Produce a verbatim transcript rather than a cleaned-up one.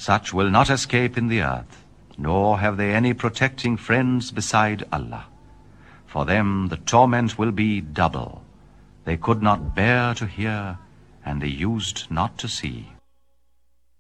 Such will not escape in the earth, nor have they any protecting friends beside Allah. For them the torment will be double. They could not bear to hear, and they used not to see.